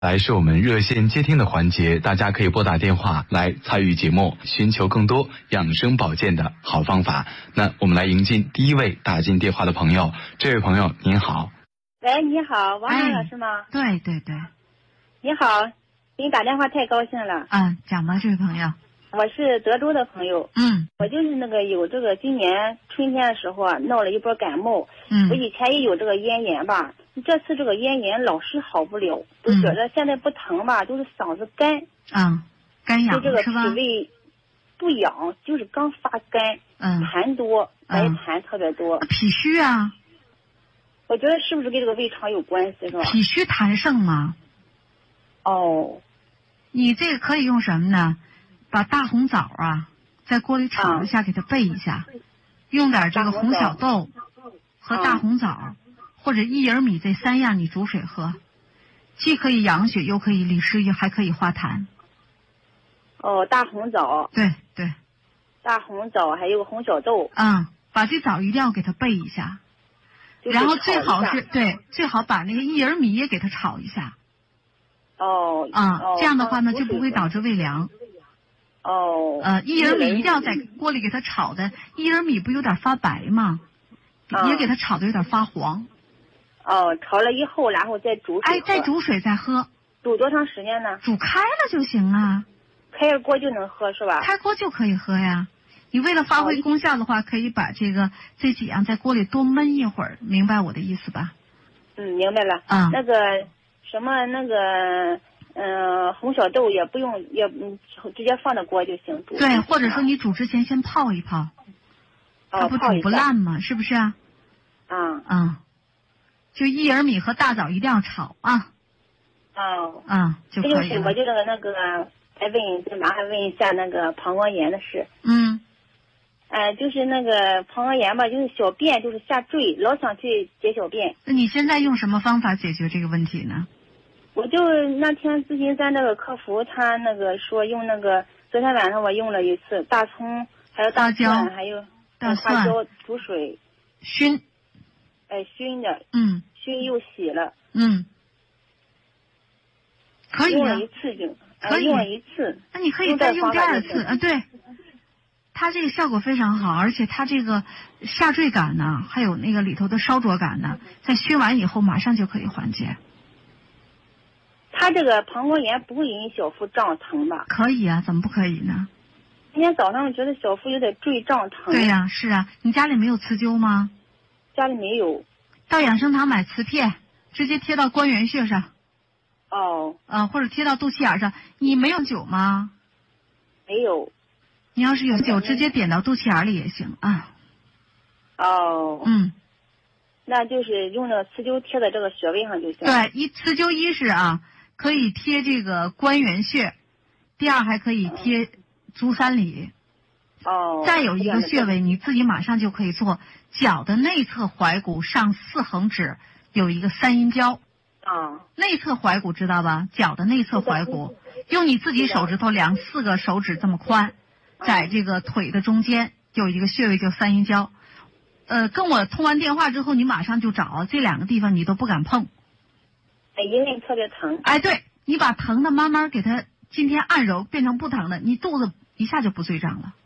来是我们热线接听的环节，大家可以拨打电话来参与节目，寻求更多养生保健的好方法。那我们来迎进第一位打进电话的朋友。这位朋友您好。 喂，你好，王兰老师吗？ 对对对。 你好，给你打电话太高兴了。 讲吧，这位朋友。 我是德州的朋友。我就是有这个今年春天的时候闹了一波感冒。我以前也有这个咽炎吧，这次这个咽炎老是好不了，都觉得现在不疼吧，就是嗓子干。 干痒就这个是吧？ 脾胃不痒，就是刚发干。痰多，白痰特别多。 脾虚啊。 我觉得是不是跟这个胃肠有关系，是吧？ 脾虚痰盛吗？你这个可以用什么呢？把大红枣在锅里炒一下，给它备一下，用点这个红小豆和大红枣，或者薏仁米这3样你煮水喝，既可以养血，又可以利湿，还可以化痰。 大红枣。 对对。 大红枣还有红小豆。 把这枣一定要给它备一下，然后最好把那个薏仁米也给它炒一下。这样的话呢就不会导致胃凉。薏仁米一定要在锅里给它炒的，薏仁米不有点发白吗？也给它炒的有点发黄。 炒了以后，然后再煮水。 再煮水再喝。 煮多长时间呢？ 煮开了就行啊。 开着锅就能喝是吧？ 开锅就可以喝呀。你为了发挥功效的话，可以把这几样在锅里多焖一会儿，明白我的意思吧？ 明白了。那个什么红小豆也不用，也直接放到锅就行。 对，或者说你煮之前先泡一泡，它不煮不烂吗？是不是啊？就薏仁米和大枣一定要炒就可以了。 我就再麻烦问一下那个膀胱炎的事。就是那个膀胱炎吧，就是小便就是下坠，老想去解小便。 那你现在用什么方法解决这个问题呢？ 我就那天咨询咱那个客服，他说用昨天晚上我用了一次大葱，还有大蒜，还有花椒煮水熏。 熏的。熏又洗了。 可以用了一次就可以用了一次。 那你可以再用第2次。对。它这个效果非常好，而且它这个下坠感呢，还有那个里头的烧灼感呢，在熏完以后马上就可以缓解。 它这个膀胱炎不会引起小腹胀疼吧？ 可以啊，怎么不可以呢？ 今天早上觉得小腹有点坠胀疼。 对呀，是啊。你家里没有磁灸吗？ 家里没有。 到养生堂买磁片，直接贴到关元穴上。或者贴到肚脐眼上。你没有灸吗？ 没有。 你要是有灸，直接点到肚脐眼里也行那就是用那个磁灸贴在这个穴位上就行。 对，磁灸一是可以贴这个关元穴，第2还可以贴足三里。再有一个穴位你自己马上就可以做，脚的内侧踝骨上4横指有一个3阴交。内侧踝骨知道吧？脚的内侧踝骨，用你自己手指头4个手指这么宽，在这个腿的中间有一个穴位叫3阴交。跟我通完电话之后，你马上就找这2个地方，你都不敢碰。 因为特别疼。 对，你把疼的慢慢给它今天按揉变成不疼的，你肚子一下就不坠胀了。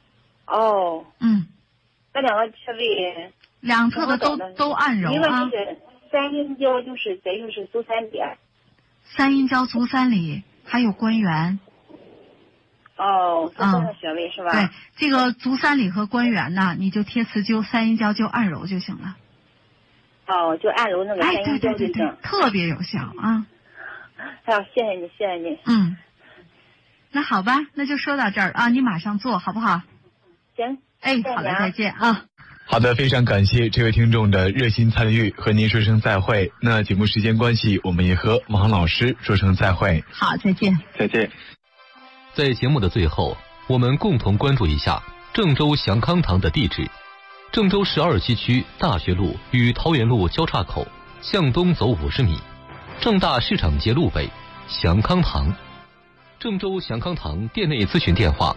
这2个穴位 2侧的都按揉一个就是3阴交，再就是足三里。 3阴交、足三里还有关元。 这3个穴位是吧？ 对，这个足三里和关元呢，你就贴磁灸，3阴交就按揉就行了。 就按揉那个3阴交就行。 对，特别有效谢谢你，谢谢你。 那好吧，那就说到这儿你马上做好不好？ 行。 好嘞，再见好的，非常感谢这位听众的热心参与，和您说声再会。那节目时间关系，我们也和王老师说声再会。 好，再见。 再见。 在节目的最后，我们共同关注一下郑州祥康堂的地址：郑州市2西区大学路与桃园路交叉口，向东走50米，正大市场街路北，祥康堂。郑州祥康堂店内咨询电话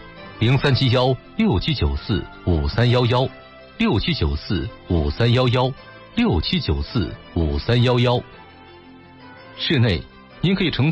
：037167945311，67945311，67945311。室内您可以乘